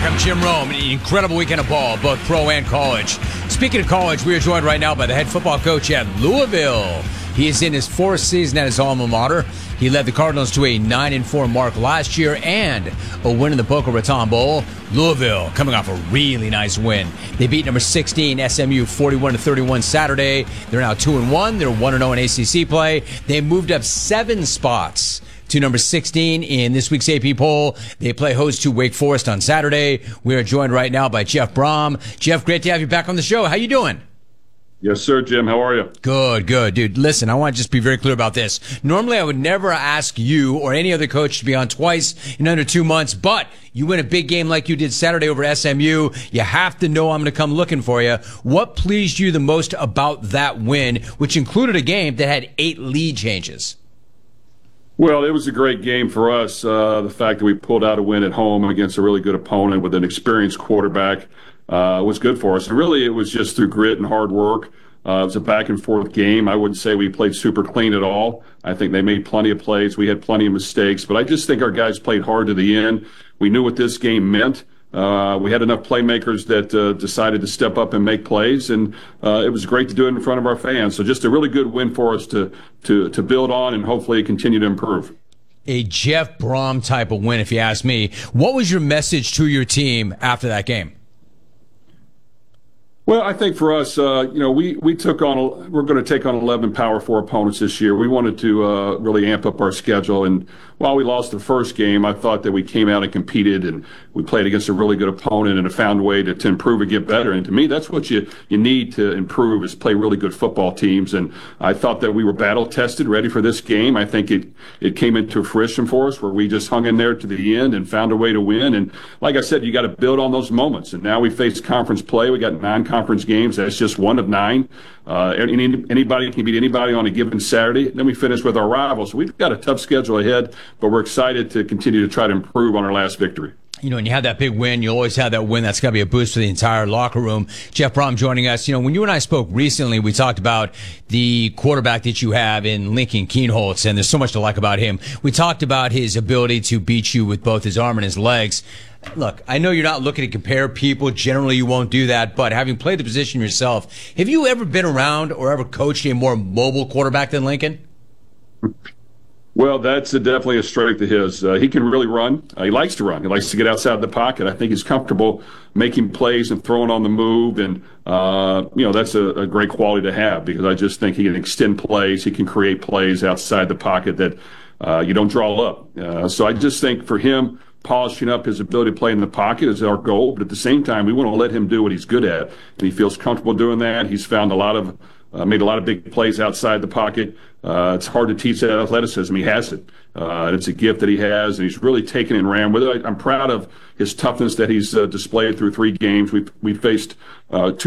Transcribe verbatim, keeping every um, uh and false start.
back. I'm Jim Rome. An incredible weekend of ball, both pro and college. Speaking of college, we are joined right now by the head football coach at Louisville. He is in his fourth season at his alma mater. He led the Cardinals to a nine and four mark last year and a win in the Boca Raton Bowl. Louisville coming off a really nice win. They beat number sixteen S M U forty-one to thirty-one Saturday. They're now two and one. They're one and oh in A C C play. They moved up seven spots to number sixteen in this week's A P poll. They play host to Wake Forest on Saturday. We are joined right now by Jeff Brohm. Jeff, great to have you back on the show. How you doing? Yes, sir, Jim. How are you? Good, good. Dude, listen, I want to just be very clear about this. Normally, I would never ask you or any other coach to be on twice in under two months, but you win a big game like you did Saturday over S M U. You have to know I'm going to come looking for you. What pleased you the most about that win, which included a game that had eight lead changes? Well, it was a great game for us. Uh, the fact that we pulled out a win at home against a really good opponent with an experienced quarterback uh, was good for us. And really, it was just through grit and hard work. Uh, it was a back-and-forth game. I wouldn't say we played super clean at all. I think they made plenty of plays. We had plenty of mistakes. But I just think our guys played hard to the end. We knew what this game meant. Uh, we had enough playmakers that uh, decided to step up and make plays, and uh, it was great to do it in front of our fans. So just a really good win for us to to to build on and hopefully continue to improve. A Jeff Brohm type of win, if you ask me. What was your message to your team after that game? Well, I think for us, uh, you know, we, we took on, we're going to take on eleven Power Four opponents this year. We wanted to uh, really amp up our schedule. And while we lost the first game, I thought that we came out and competed and we played against a really good opponent and found a way to, to improve and get better. And to me, that's what you, you need to improve is play really good football teams. And I thought that we were battle tested, ready for this game. I think it, it came into fruition for us where we just hung in there to the end and found a way to win. And like I said, you got to build on those moments. And now we face conference play. We got nine conference games. That's just one of nine. Uh, any, anybody can beat anybody on a given Saturday. Then we finish with our rivals. So we've got a tough schedule ahead, but we're excited to continue to try to improve on our last victory. You know, when you have that big win, you always have that win. That's got to be a boost for the entire locker room. Jeff Brohm joining us. You know, when you and I spoke recently, we talked about the quarterback that you have in Lincoln Kienholz, and there's so much to like about him. We talked about his ability to beat you with both his arm and his legs. Look, I know you're not looking to compare people. Generally, you won't do that. But having played the position yourself, have you ever been around or ever coached a more mobile quarterback than Lincoln? Well, that's a, definitely a strength of his. Uh, he can really run. Uh, he likes to run. He likes to get outside the pocket. I think he's comfortable making plays and throwing on the move. And, uh, you know, that's a, a great quality to have because I just think he can extend plays. He can create plays outside the pocket that uh, you don't draw up. Uh, so I just think for him, polishing up his ability to play in the pocket is our goal. But at the same time, we want to let him do what he's good at. And he feels comfortable doing that. He's found a lot of Uh, made a lot of big plays outside the pocket. Uh, it's hard to teach that athleticism. He has it. Uh, it's a gift that he has, and he's really taken it and ran with it. I, I'm proud of his toughness that he's uh, displayed through three games. We've, we faced uh, two